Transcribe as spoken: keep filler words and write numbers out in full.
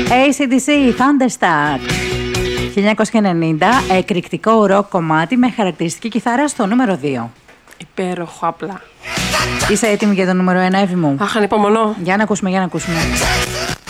έι σι ντι σι, Thunderstruck. χίλια εννιακόσια ενενήντα, εκρηκτικό ροκ κομμάτι με χαρακτηριστική κιθάρα στο νούμερο δύο. Υπέροχο απλά. Είσαι έτοιμη για το νούμερο ένα, Εύη μου? Αχ, ανυπομονώ. Για να ακούσουμε, για να ακούσουμε.